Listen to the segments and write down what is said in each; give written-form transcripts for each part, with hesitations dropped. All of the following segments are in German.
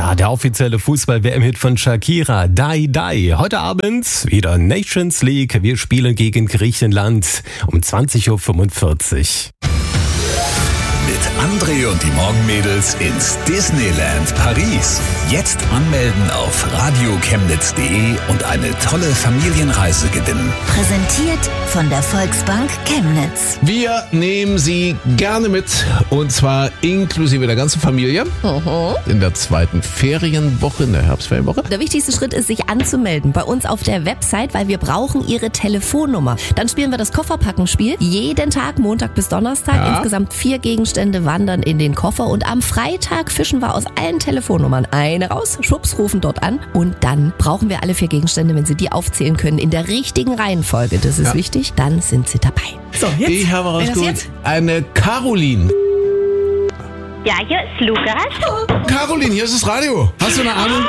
Ja, der offizielle Fußball-WM-Hit von Shakira, Die Die. Heute Abend wieder Nations League. Wir spielen gegen Griechenland um 20.45 Uhr. Mit André und die Morgenmädels ins Disneyland Paris. Jetzt anmelden auf radiochemnitz.de und eine tolle Familienreise gewinnen. Präsentiert von der Volksbank Chemnitz. Wir nehmen Sie gerne mit, und zwar inklusive der ganzen Familie, in der zweiten Ferienwoche, in der Herbstferienwoche. Der wichtigste Schritt ist, sich anzumelden bei uns auf der Website, weil wir brauchen Ihre Telefonnummer. Dann spielen wir das Kofferpackenspiel jeden Tag, Montag bis Donnerstag. Ja. Insgesamt 4 Gegenstände wandern in den Koffer und am Freitag fischen wir aus allen Telefonnummern eine raus, schwupps, rufen dort an und dann brauchen wir alle 4 Gegenstände, wenn Sie die aufzählen können, in der richtigen Reihenfolge. Das ist wichtig, dann sind Sie dabei. So, jetzt. Ich habe Wer das rausgeholt, jetzt? eine Caroline. Ja, hier ist Lukas. Caroline, hier ist das Radio. Hast du eine Ahnung?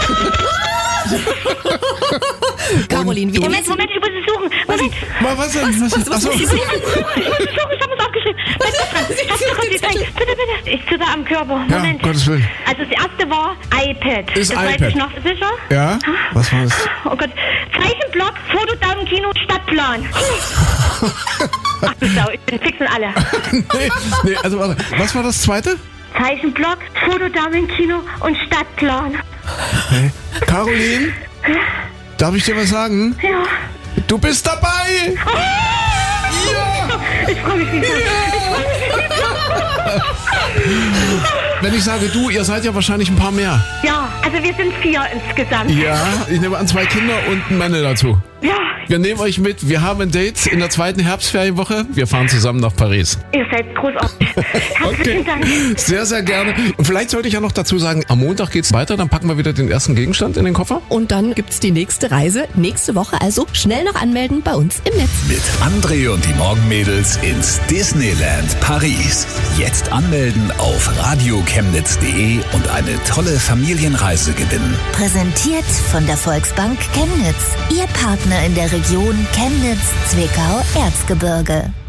Caroline, wie Moment, ich muss es suchen. Moment. Was denn? Achso. Ich habe es aufgeschrieben. Bitte. Ich zitter am Körper. Ja, Moment. Gottes Willen. Also das erste war iPad. Ist das weiß iPad. ich noch sicher. Ja? Was war das? Oh Gott. Zeichenblock, Fotodatenkino, Stadtplan. Ach du Sau, ich bin fix und alle. Nee, also warte. Was war das zweite? Zeichenblock, Fotodatenkino und Stadtplan. Hey. Caroline? Darf ich dir was sagen? Ja. Du bist dabei! Ich freue mich nicht. Wenn ich sage du, ihr seid ja wahrscheinlich ein paar mehr. Ja, also wir sind 4 insgesamt. Ja, ich nehme an 2 Kinder und einen Mann dazu. Ja, Wir nehmen euch mit. Wir haben ein Date in der zweiten Herbstferienwoche. Wir fahren zusammen nach Paris. ihr seid großartig. Herzlichen Dank. Sehr, sehr gerne. Und vielleicht sollte ich ja noch dazu sagen, am Montag geht's weiter. Dann packen wir wieder den ersten Gegenstand in den Koffer. Und dann gibt's die nächste Reise nächste Woche. Also schnell noch anmelden bei uns im Netz. Mit André und die Morgenmädels ins Disneyland Paris. Jetzt anmelden auf radiochemnitz.de und eine tolle Familienreise gewinnen. Präsentiert von der Volksbank Chemnitz. Ihr Partner in der Region Chemnitz, Zwickau, Erzgebirge.